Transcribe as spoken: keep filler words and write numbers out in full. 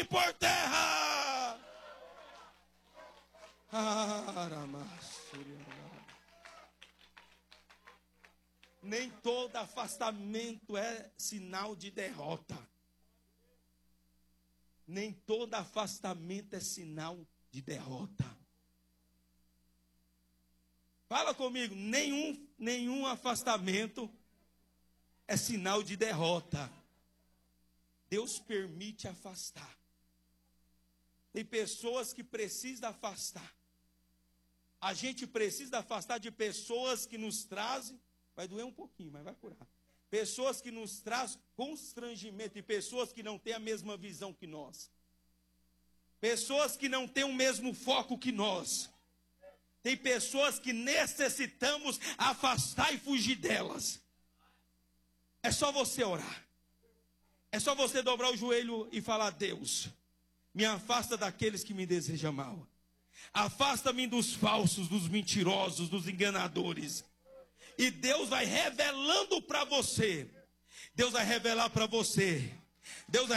cair por terra. Aramassuriana. Nem todo afastamento é sinal de derrota. Nem todo afastamento é sinal de derrota. Fala comigo, nenhum, nenhum afastamento é sinal de derrota. Deus permite afastar. Tem pessoas que precisam afastar. A gente precisa afastar de pessoas que nos trazem. Vai doer um pouquinho, mas vai curar. Pessoas que nos trazem constrangimento e pessoas que não têm a mesma visão que nós. Pessoas que não têm o mesmo foco que nós. Tem pessoas que necessitamos afastar e fugir delas. É só você orar. É só você dobrar o joelho e falar: Deus, me afasta daqueles que me desejam mal. Afasta-me dos falsos, dos mentirosos, dos enganadores. E Deus vai revelando para você. Deus vai revelar para você. Deus vai